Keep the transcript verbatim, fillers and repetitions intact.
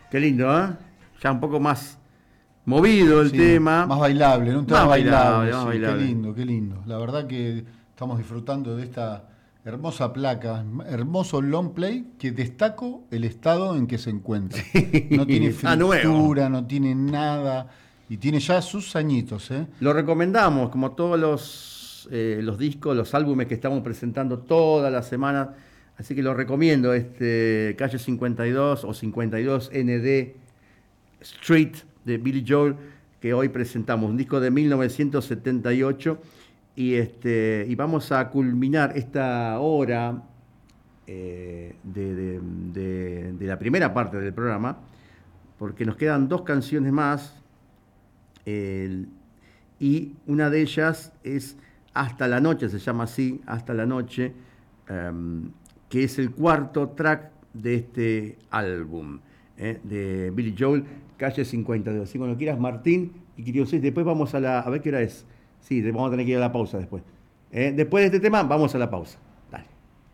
Qué lindo, ¿eh? Ya un poco más movido el Sí, tema. más bailable, ¿no? Un tema Más bailable, bailable, más sí, bailable. qué lindo, qué lindo. La verdad que estamos disfrutando de esta hermosa placa, hermoso long play, que destaco el estado en que se encuentra. No tiene Está nuevo. fritura, no tiene nada, y tiene ya sus añitos, ¿eh? Lo recomendamos, como todos los, eh, los discos, los álbumes que estamos presentando todas las semanas. Así que lo recomiendo, este Calle cincuenta y dos o cincuenta y dos N D Street de Billy Joel, que hoy presentamos, un disco de mil novecientos setenta y ocho. Y, este, y vamos a culminar esta hora eh, de, de- de- de la primera parte del programa, porque nos quedan dos canciones más. el- y una de ellas es Hasta la Noche, se llama así, Hasta la Noche, em, que es el cuarto track de este álbum, eh, de Billy Joel, Calle cincuenta y dos. Así que cuando quieras, Martín y querido seis, después vamos a la. A ver qué hora es. Sí, vamos a tener que ir a la pausa después. Eh, después de este tema, vamos a la pausa.